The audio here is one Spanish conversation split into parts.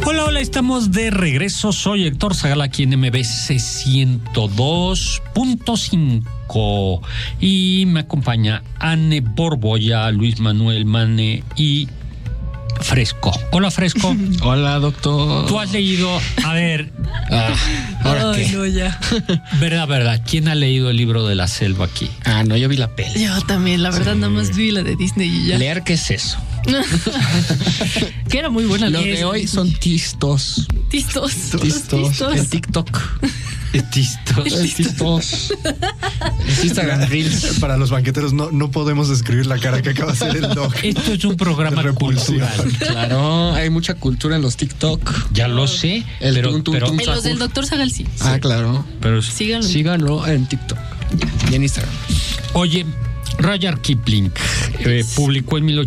Hola, hola, estamos de regreso. Soy Héctor Zagala aquí en MBC 102.5 y me acompaña Anne Borboya, Luis Manuel Mane y Fresco. Hola, Fresco. Hola, doctor. Tú has leído, a ver, ¿ahora qué? No, ya. Verdad. ¿Quién ha leído el libro de la selva aquí? No, yo vi la peli. Yo también, la verdad, nada más vi la de Disney y ya. Leer, ¿qué es eso? Que era muy buena. Lo de hoy son tistos. Tistos. El TikTok. Tistos. El tistos. El Instagram Reels. Para los banqueteros no podemos describir la cara que acaba de hacer el doc. Esto es un programa cultural. Claro, hay mucha cultura en los TikTok. Ya lo sé, pero En los del doctor Zagal sí. Claro. Pero Síganlo en TikTok y en Instagram. Oye, Rudyard Kipling publicó en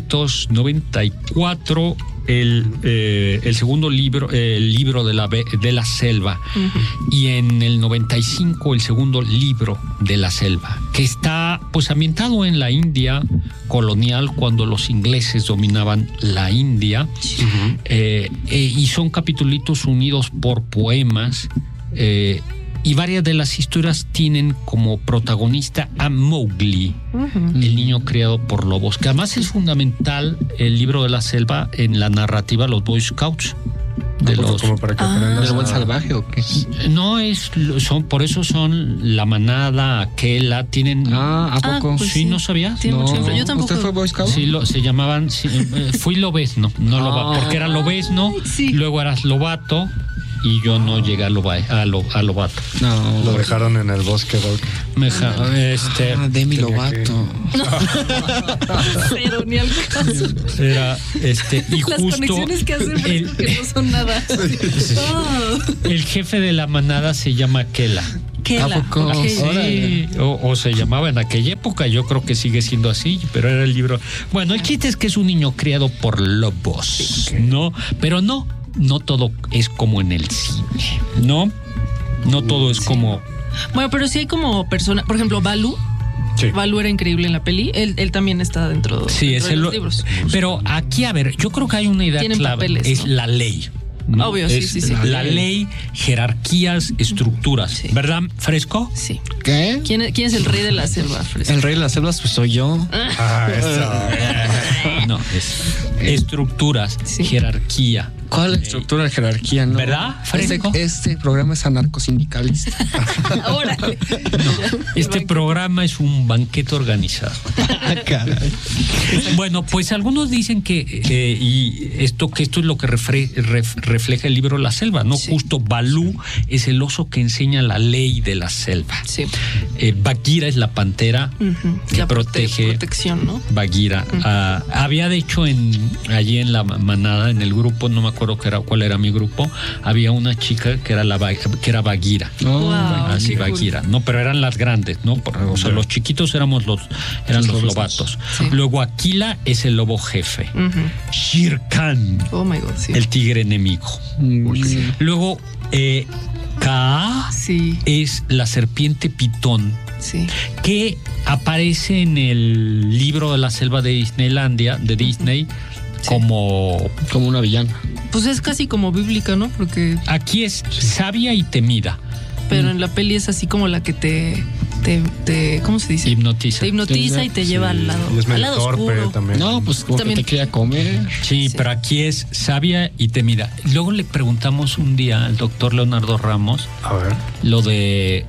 1894 el segundo libro, el libro de la selva, y en el 95 el segundo libro de la selva, que está pues ambientado en la India colonial cuando los ingleses dominaban la India, y son capitulitos unidos por poemas. Y varias de las historias tienen como protagonista a Mowgli, el niño criado por lobos, que además es fundamental el libro de la selva en la narrativa de los Boy Scouts. ¿Como para que aprendas ¿Del buen salvaje o qué? No, por eso son la manada, aquela, tienen... ¿A poco? Pues sí, ¿no sabías? Tiene mucha influencia. Yo tampoco. ¿Usted fue Boy Scout? Sí, se llamaban... fui lobesno, porque era lobesno, sí. Luego eras lobato, y yo no llegué a lobato. No. Lo dejaron en el bosque, doc. Demi Lovato. Pero ni al caso. Era y Las justo conexiones que hacen que no son nada. el jefe de la manada se llama Kela. ¿Qué ¿A poco? Sí, o se llamaba en aquella época, yo creo que sigue siendo así, pero era el libro. Bueno, el chiste es que es un niño criado por lobos, ¿no? Pero no todo es como en el cine, ¿no? No todo es como... Bueno, pero sí hay como personas, por ejemplo, Balú. Sí. Balú era increíble en la peli. Él también está dentro de los libros. Pero aquí, a ver, yo creo que hay una idea Tienen clave. papeles, es ¿no? la ley. ¿no? Obvio, sí. La ley, jerarquías, estructuras. Sí. ¿Verdad, Fresco? Sí. ¿Qué? ¿Quién es el rey de la selva, Fresco? El rey de las selvas, pues soy yo. No, es estructuras, Sí. jerarquía. ¿Cuál estructura de jerarquía? No. ¿Verdad, Fresco? Este programa es anarcosindicalista. Ahora. Este programa es un banquete organizado. Caray. Bueno, pues algunos dicen que esto es lo que refleja el libro La Selva, ¿no? Sí. Justo Balú es el oso que enseña la ley de la selva. Sí. Bagheera es la pantera que La protege. protección, ¿no? Bagheera. Había de hecho allí en la manada, en el grupo, no me acuerdo cuál era mi grupo, había una chica que era Bagheera. Wow, Así, qué cool. Bagheera. No, pero eran las grandes, ¿no? O sea, los chiquitos eran los lobatos. Sí. Luego Aquila es el lobo jefe. Shere Khan, Oh my God, sí. el tigre enemigo. Luego Kaa Sí, es la serpiente pitón, sí. que aparece en el libro de la selva de Disneylandia, de Disney, como una villana. Pues es casi como bíblica, ¿no? Porque... aquí es sabia y temida. Pero en la peli es así como la que te ¿cómo se dice? Hipnotiza. Te hipnotiza y te lleva al lado, Y es al medio lado torpe oscuro. también. No, pues como También. que te quería comer. Sí, Sí. pero aquí es sabia y temida. Luego le preguntamos un día al doctor Leonardo Ramos A ver. lo de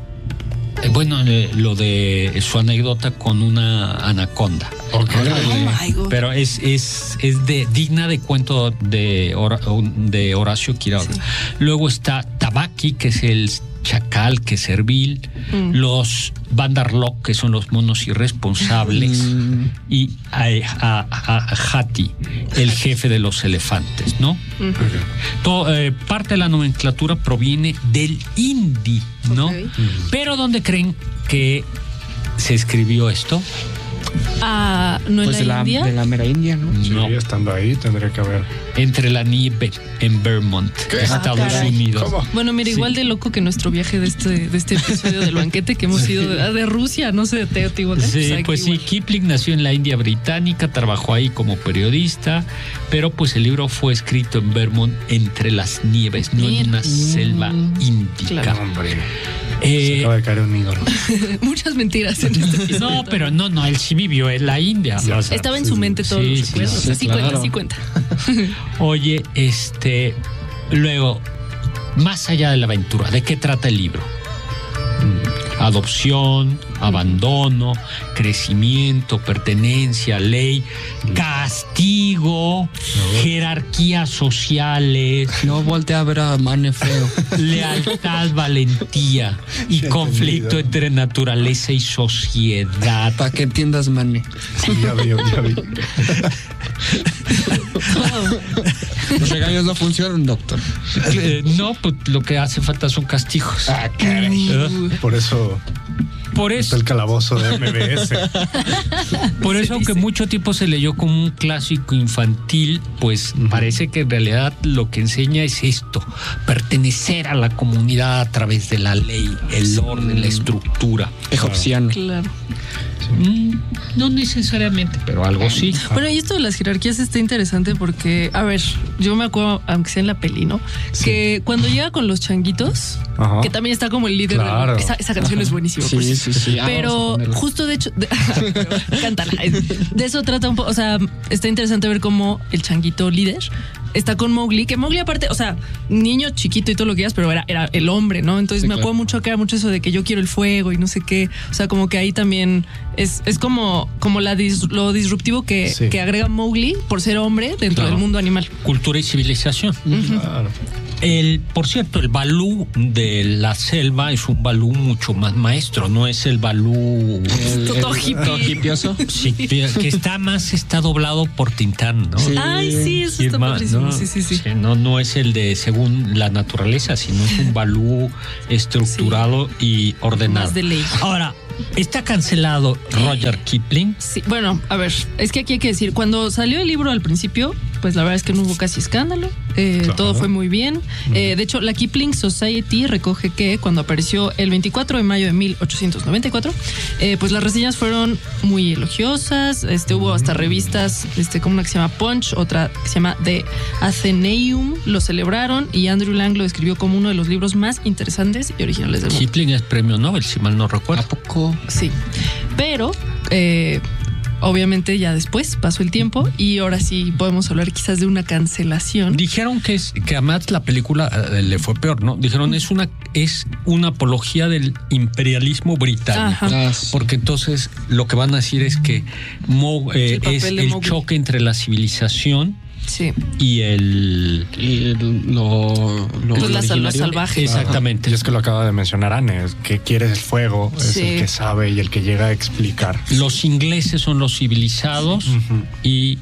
su anécdota con una anaconda. Oh my God. Pero es digna de cuento de Horacio Quiroga. Sí. Luego está Tabaki, que es el chacal, que es servil. Los Bandarlock, que son los monos irresponsables. Y a Hati, el jefe de los elefantes, ¿no? Parte de la nomenclatura proviene del hindi, ¿no? Ok. Pero ¿dónde creen que se escribió esto? ¿No Pues en la India? de la mera India, ¿no? Sí, No. estando ahí tendría que haber. Entre la nieve en Vermont, Estados caray. Unidos. ¿Cómo? Bueno, mira, Sí. igual de loco que nuestro viaje de este episodio del banquete que hemos ido de Rusia, no sé, de Teotihuacán. Sí, aquí pues sí, igual. Kipling nació en la India británica, trabajó ahí como periodista, pero pues el libro fue escrito en Vermont entre las nieves, no en una selva índica. Claro. Hombre, se acaba de caer un ídolo. Muchas mentiras en este episodio. No, pero no, él sí vivió en la India. Sí, O sea, Estaba en su mente todos sí, los sí, recuerdos. sí, Así claro. cuenta, así cuenta. Oye, luego, más allá de la aventura, ¿de qué trata el libro? Adopción, abandono, crecimiento, pertenencia, ley, castigo, jerarquías sociales, No voltea a ver a Mane feo. lealtad, valentía y Ya conflicto entendido. entre naturaleza y sociedad. Para que entiendas, Mane. Sí, ya vi. Los regaños no funcionan, doctor. No, pues lo que hace falta son castigos. Por eso Por está eso, el calabozo de MBS. por eso, aunque mucho tiempo se leyó como un clásico infantil, pues parece que en realidad lo que enseña es esto: pertenecer a la comunidad a través de la ley, el orden, la estructura. Egipciano. Claro. No necesariamente, pero algo sí. Bueno, y esto de las jerarquías está interesante porque, a ver, yo me acuerdo, aunque sea en la peli, ¿no? Sí. Que cuando llega con los changuitos, Ajá. que también está como el líder Claro. esa canción es buenísima. por Sí, cierto. sí, sí. Ah, vamos a Pero ponerla. justo de hecho, cántala. De eso trata un poco, o sea, está interesante ver cómo el changuito líder está con Mowgli, que Mowgli aparte, o sea, niño chiquito y todo lo que quieras, pero era el hombre, ¿no? Entonces Sí, me acuerdo claro. mucho que era mucho eso de que yo quiero el fuego y no sé qué. O sea, como que ahí también es como lo disruptivo que agrega Mowgli por ser hombre dentro Claro. del mundo animal. Cultura y civilización. Claro. Por cierto, el balú de la selva es un balú mucho más maestro, no es el balú Todo hippie. todo hipioso. sí, que está doblado por Tintán, ¿no? Sí. Ay, sí, eso está Irma, padrísimo. ¿no? Sí. No es el de según la naturaleza, sino es un balú estructurado y ordenado. Más de ley. Ahora, está cancelado Roger Kipling. Sí, bueno, a ver, es que aquí hay que decir, cuando salió el libro al principio, pues la verdad es que no hubo casi escándalo, Claro. todo fue muy bien. De hecho, la Kipling Society recoge que cuando apareció el 24 de mayo de 1894, pues las reseñas fueron muy elogiosas, hubo hasta revistas, como una que se llama Punch, otra que se llama The Athenaeum, lo celebraron y Andrew Lang lo describió como uno de los libros más interesantes y originales del mundo. Kipling es premio Nobel, si mal no recuerdo. ¿A poco? Sí, pero obviamente ya después pasó el tiempo y ahora sí podemos hablar quizás de una cancelación. Dijeron que además la película le fue peor, ¿no? Dijeron es una apología del imperialismo británico. Ajá. Ah, Porque entonces lo que van a decir es que El papel es de el Mowgli. choque entre la civilización Sí, y el... Y lo Pues lo originario. salvaje. Exactamente. Y es que lo acaba de mencionar Anne, es que quiere el fuego, es Sí. el que sabe y el que llega a explicar. Los ingleses son los civilizados Ujú. y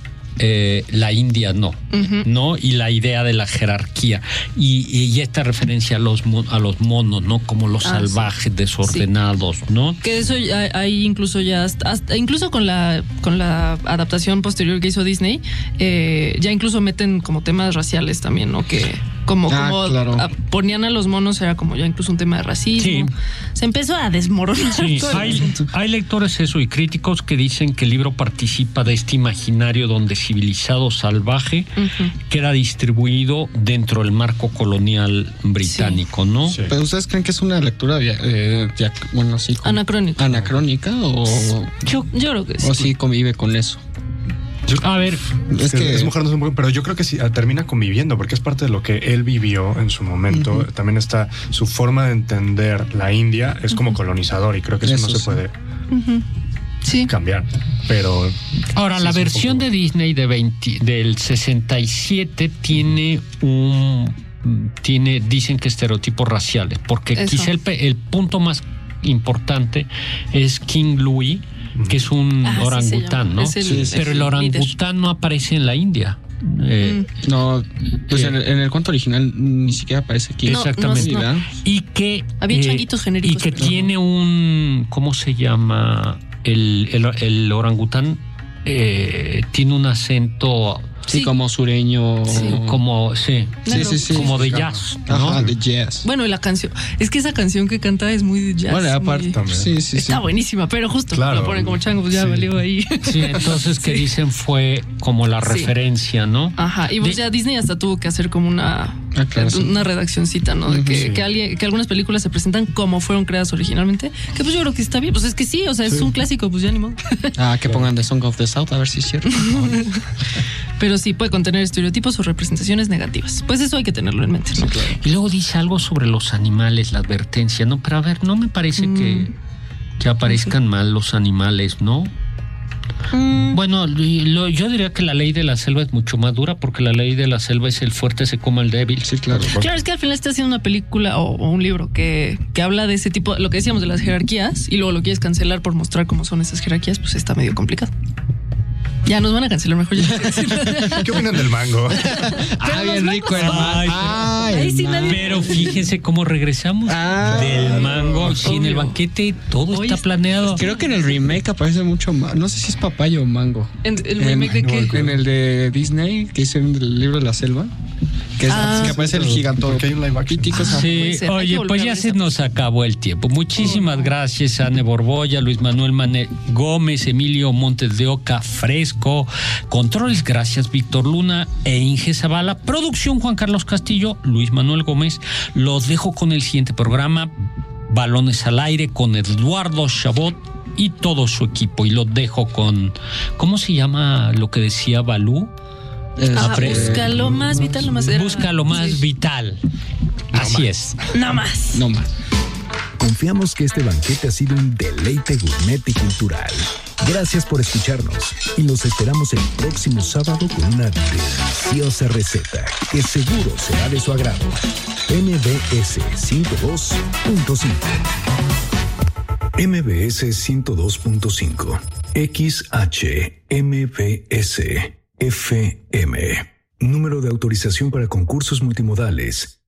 la India no, ¿no? Y la idea de la jerarquía y esta referencia a los monos, ¿no? Como los salvajes, desordenados, ¿no? que eso ahí incluso ya hasta incluso con la adaptación posterior que hizo Disney, ya incluso meten como temas raciales también, ¿no? Que como claro. ponían a los monos, era como ya incluso un tema de racismo. Sí. Se empezó a desmoronar Sí, todo el asunto. hay lectores y críticos que dicen que el libro participa de este imaginario donde civilizado salvaje queda distribuido dentro del marco colonial británico, ¿no? Sí. ¿Pero ustedes creen que es una lectura, bueno, sí, Anacrónica. anacrónica o Yo creo que sí. o sí convive con eso? A ver, Es que mujer no es un poco, pero yo creo que sí termina conviviendo porque es parte de lo que él vivió en su momento. También está su forma de entender la India es como colonizador y creo que eso no Eso se sí. puede Sí. cambiar. Pero ahora sí la es un versión poco- de Disney del 67 dicen que estereotipos raciales, porque Eso. quizá el punto más importante es King Louis, que es un Ah, sí se orangután, llama. ¿no? Es el- Sí, es Pero el líder. orangután no aparece en la India. No, pues en el cuento original ni siquiera aparece aquí. No, Exactamente. no. Y que Había changuitos genéricos, y que pero- tiene un, ¿cómo se llama? el orangután tiene un acento... Sí, como sureño. Como, sí. Como de jazz, ¿no? Ajá, de jazz. Bueno, y la canción. Es que esa canción que canta es muy de jazz. Bueno, aparte también. Sí. Está buenísima, pero justo claro. lo ponen como chango, pues ya valió ahí. Sí, entonces que dicen fue como la referencia, ¿no? Ajá, y pues ya Disney hasta tuvo que hacer como una redaccioncita, ¿no? De que algunas películas se presentan como fueron creadas originalmente, que pues yo creo que está bien. Pues es que sí, o sea, es un clásico, pues ya ni modo. Que pongan The Song of the South, a ver si es cierto. Pero sí puede contener estereotipos o representaciones negativas. Pues eso hay que tenerlo en mente, ¿no? Sí, claro. Y luego dice algo sobre los animales, la advertencia, ¿no? Pero a ver, no me parece que aparezcan mal los animales, ¿no? Bueno, yo diría que la ley de la selva es mucho más dura, porque la ley de la selva es el fuerte se come al débil. Sí, claro. Claro, es que al final está haciendo una película o un libro que habla de ese tipo, lo que decíamos de las jerarquías, y luego lo quieres cancelar por mostrar cómo son esas jerarquías, pues está medio complicado. Ya nos van a cancelar mejor. ¿Qué opinan del mango? Bien rico el mango. Ahí sí nadie... Pero fíjense cómo regresamos del mango. Sí, en el banquete todo está planeado. Creo que en el remake aparece mucho más. No sé si es papaya o mango. ¿El remake de qué? En el de Disney, que hicieron el libro de la selva. Que aparece el gigantón. Porque hay un live action. Sí, oye, pues ya se nos acabó el tiempo. Muchísimas gracias a Anne Borbolla, Luis Manuel Gómez, Emilio Montes de Oca Fresco, controles, gracias Víctor Luna e Inge Zavala, producción Juan Carlos Castillo, Luis Manuel Gómez. Los dejo con el siguiente programa, Balones al Aire, con Eduardo Chabot y todo su equipo. Y los dejo con, ¿cómo se llama lo que decía Balú? Busca lo más vital, Busca lo más vital. Así es. No más. Confiamos que este banquete ha sido un deleite gourmet y cultural. Gracias por escucharnos y los esperamos el próximo sábado con una deliciosa receta que seguro será de su agrado. MBS 102.5. MBS 102.5. XHMBS FM. Número de autorización para concursos multimodales.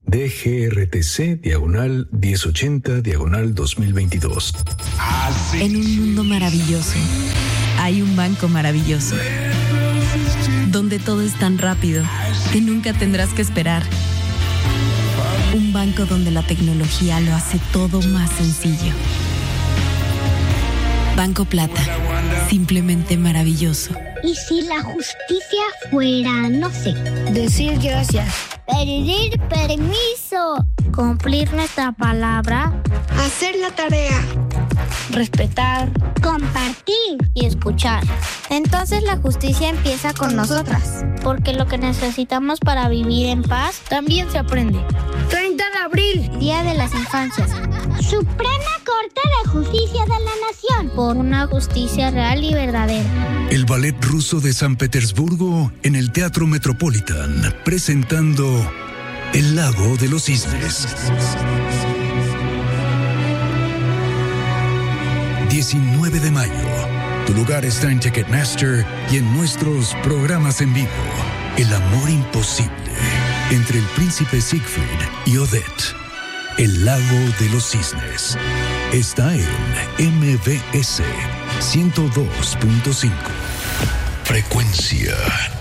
DGRTC/1080/2022. En un mundo maravilloso, hay un banco maravilloso, donde todo es tan rápido que nunca tendrás que esperar. Un banco donde la tecnología lo hace todo más sencillo. Banco Plata, simplemente maravilloso. ¿Y si la justicia fuera, no sé, decir gracias, pedir permiso, cumplir nuestra palabra, hacer la tarea, respetar, compartir y escuchar? Entonces la justicia empieza con nosotras, porque lo que necesitamos para vivir en paz también se aprende. 30 de abril, Día de las Infancias. Suprema Corte de Justicia de la Nación, por una justicia real y verdadera. El Ballet Ruso de San Petersburgo en el Teatro Metropolitan, presentando El Lago de los Cisnes. 19 de mayo. Tu lugar está en Ticketmaster y en nuestros programas en vivo. El amor imposible entre el príncipe Siegfried y Odette. El Lago de los Cisnes. Está en MBS 102.5. Frecuencia